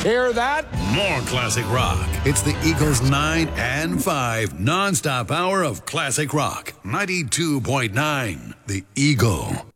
Hear that? More classic rock. It's the Eagles 9 and 5 nonstop hour of classic rock. 92.9 The Eagle.